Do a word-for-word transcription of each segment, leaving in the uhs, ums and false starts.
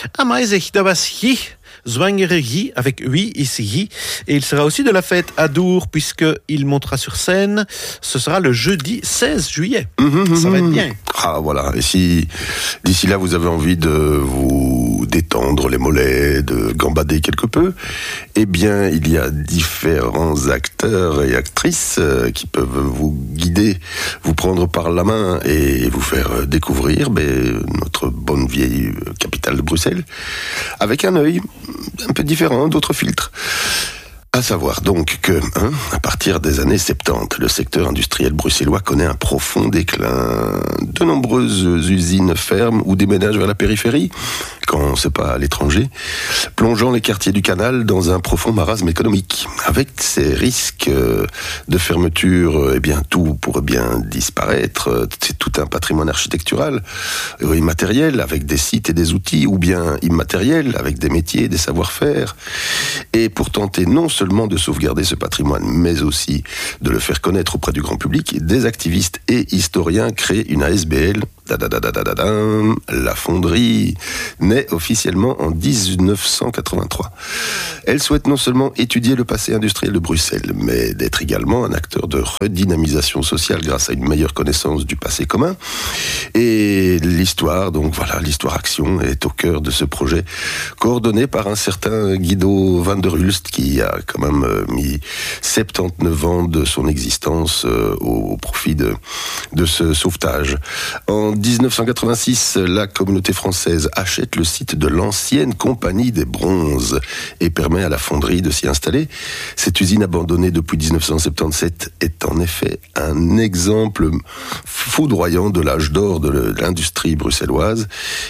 Amaizig, dat was Guy, zwangere Guy, avec oui, ici Guy. Et il sera aussi de la fête à Dour, puisqu'il montera sur scène. Ce sera le jeudi seize juillet. Mmh, Ça mmh. va être bien. Ah, voilà. Et si, d'ici là, vous avez envie de vous détendre les mollets, de gambader quelque peu, eh bien, il y a différents acteurs et actrices qui peuvent vous guider, vous prendre par la main et vous faire découvrir ben, notre bonne vieille capitale de Bruxelles, avec un œil un peu différent, d'autres filtres. À savoir donc que, hein, à partir des années soixante-dix, le secteur industriel bruxellois connaît un profond déclin. De nombreuses usines ferment ou déménagent vers la périphérie, quand c'est pas à l'étranger, plongeant les quartiers du Canal dans un profond marasme économique. Avec ces risques de fermeture, eh bien tout pourrait bien disparaître. C'est tout un patrimoine architectural, immatériel, avec des sites et des outils, ou bien immatériel, avec des métiers et des savoir-faire. Et pour tenter non seulement seulement de sauvegarder ce patrimoine, mais aussi de le faire connaître auprès du grand public, des activistes et historiens créent une A S B L, la Fonderie, née officiellement en dix-neuf cent quatre-vingt-trois. Elle souhaite non seulement étudier le passé industriel de Bruxelles, mais d'être également un acteur de redynamisation sociale grâce à une meilleure connaissance du passé commun. Et l'histoire, donc voilà, l'histoire-action est au cœur de ce projet, coordonné par un certain Guido van der Hulst, qui a quand même mis soixante-dix-neuf ans de son existence au profit de, de ce sauvetage. En dix-neuf cent quatre-vingt-six, la communauté française achète le site de l'ancienne Compagnie des Bronzes et permet à la fonderie de s'y installer. Cette usine abandonnée depuis dix-neuf cent soixante-dix-sept est en effet un exemple foudroyant de l'âge d'or de l'industrie bruxelloise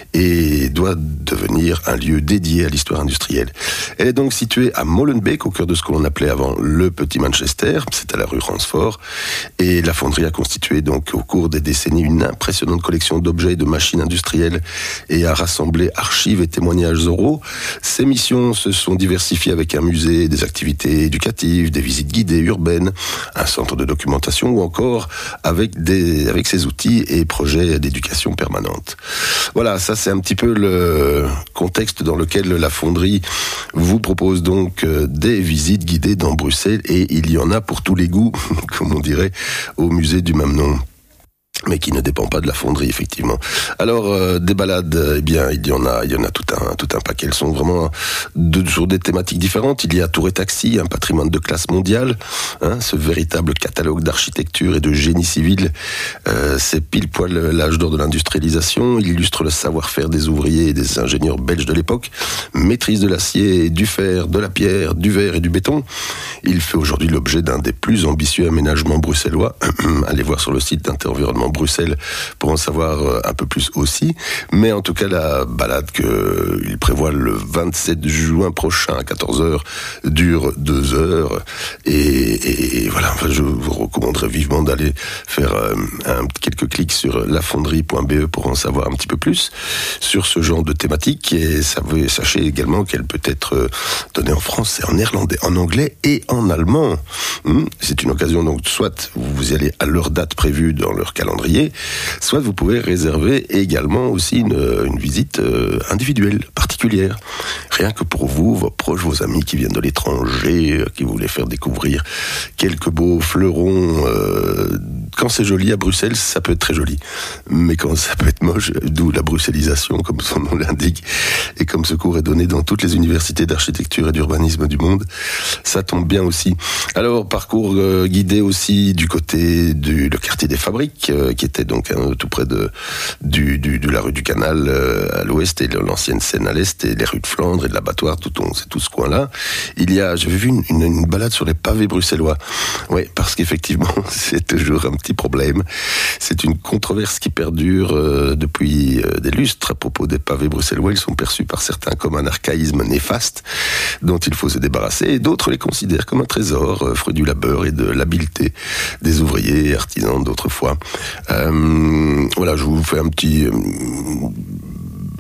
et doit devenir un lieu dédié à l'histoire industrielle. Elle est donc située à Molenbeek, au cœur de ce que l'on appelait avant le Petit Manchester, c'est à la rue Ransford, et la fonderie a constitué donc au cours des décennies une impressionnante collection d'objets et de machines industrielles et a rassemblé archives et témoignages oraux. Ses missions se sont diversifiées avec un musée, des activités éducatives, des visites guidées urbaines, un centre de documentation ou encore avec des, avec ses outils et projets d'éducation permanente. Voilà, ça c'est un petit peu le contexte dans lequel la fonderie vous propose donc des visites guidées dans Bruxelles et il y en a pour tous les goûts, comme on dirait, au musée du même nom, mais qui ne dépend pas de la fonderie, effectivement. Alors, euh, des balades, eh bien, il y en a, il y en a tout un, tout un paquet. Elles sont vraiment de, sur des thématiques différentes. Il y a Tour et Taxi, un patrimoine de classe mondiale, hein, ce véritable catalogue d'architecture et de génie civil. Euh, c'est pile poil l'âge d'or de l'industrialisation. Il illustre le savoir-faire des ouvriers et des ingénieurs belges de l'époque. Maîtrise de l'acier, du fer, de la pierre, du verre et du béton. Il fait aujourd'hui l'objet d'un des plus ambitieux aménagements bruxellois. Allez voir sur le site d'Interenvironnement Bruxelles pour en savoir un peu plus aussi. Mais en tout cas, la balade qu'il prévoit le vingt-sept juin prochain à quatorze heures dure deux heures. Et, et, et voilà, enfin, je vous recommanderais vivement d'aller faire euh, un, quelques clics sur lafonderie point b e pour en savoir un petit peu plus sur ce genre de thématique. Et sachez également qu'elle peut être donnée en français, en néerlandais, en anglais et en allemand. Hum, c'est une occasion, donc, soit vous y allez à leur date prévue dans leur calendrier, soit vous pouvez réserver également aussi une, une visite euh, individuelle, particulière. Rien que pour vous, vos proches, vos amis qui viennent de l'étranger, euh, qui voulaient faire découvrir quelques beaux fleurons. Euh, quand c'est joli à Bruxelles, ça peut être très joli. Mais quand ça peut être moche, d'où la bruxellisation, comme son nom l'indique, et comme ce cours est donné dans toutes les universités d'architecture et d'urbanisme du monde, ça tombe bien aussi. Alors, parcours euh, guidé aussi du côté du le quartier des Fabriques, euh, qui était donc hein, tout près de, du, du, de la rue du Canal euh, à l'ouest et l'ancienne Seine à l'est, et les rues de Flandre et de l'Abattoir, tout, on, c'est tout ce coin-là. Il y a, j'avais vu une, une, une balade sur les pavés bruxellois. Oui, parce qu'effectivement, c'est toujours un petit problème. C'est une controverse qui perdure euh, depuis euh, des lustres à propos des pavés bruxellois. Ils sont perçus par certains comme un archaïsme néfaste dont il faut se débarrasser, et d'autres les considèrent comme un trésor, euh, fruit du labeur et de l'habileté des ouvriers et artisans d'autrefois. Euh, voilà, je vous fais un petit... Euh,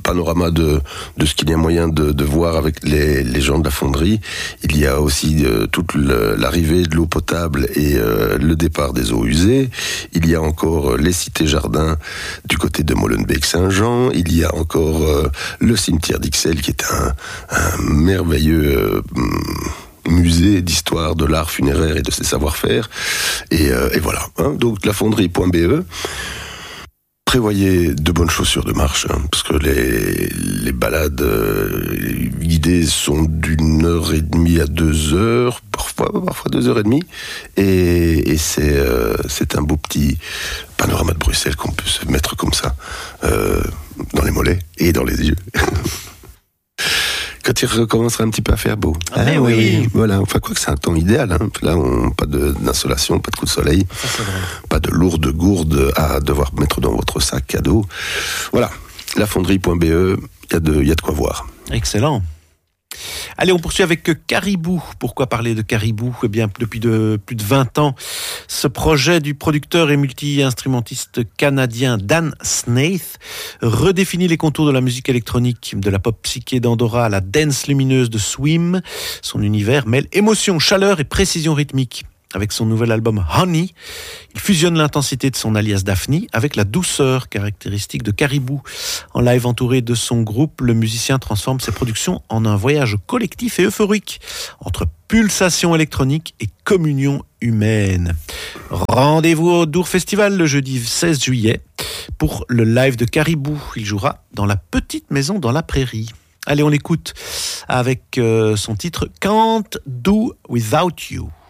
panorama de, de ce qu'il y a moyen de, de voir avec les, les gens de la fonderie. Il y a aussi euh, toute le, l'arrivée de l'eau potable et euh, le départ des eaux usées. Il y a encore les cités-jardins du côté de Molenbeek-Saint-Jean. Il y a encore euh, le cimetière d'Ixelles qui est un, un merveilleux euh, musée d'histoire de l'art funéraire et de ses savoir-faire. Et, euh, et voilà. Hein. Donc la fonderie point b e. Prévoyez de bonnes chaussures de marche, hein, parce que les, les balades euh, guidées sont d'une heure et demie à deux heures, parfois, parfois deux heures et demie, et, et c'est, euh, c'est un beau petit panorama de Bruxelles qu'on peut se mettre comme ça, euh, dans les mollets et dans les yeux. Quand il recommencera un petit peu à faire beau. Ah, mais oui. oui. Voilà. Enfin, quoi que c'est un temps idéal. Hein. Là, on, pas de, d'insolation, pas de coup de soleil. Ça, c'est vrai. Pas de lourdes gourdes à devoir mettre dans votre sac cadeau. Voilà. La fonderie point b e, il y a de, il y a de quoi voir. Excellent. Allez, on poursuit avec Caribou. Pourquoi parler de Caribou ? Eh bien, depuis de, plus de vingt ans, ce projet du producteur et multi-instrumentiste canadien Dan Snaith redéfinit les contours de la musique électronique, de la pop psyché d'Andorra à la dance lumineuse de Swim. Son univers mêle émotion, chaleur et précision rythmique. Avec son nouvel album Honey, il fusionne l'intensité de son alias Daphne avec la douceur caractéristique de Caribou. En live entouré de son groupe, le musicien transforme ses productions en un voyage collectif et euphorique entre pulsation électronique et communion humaine. Rendez-vous au Dour Festival le jeudi seize juillet pour le live de Caribou. Il jouera dans la petite maison dans la prairie. Allez, on l'écoute avec euh, son titre Can't Do Without You.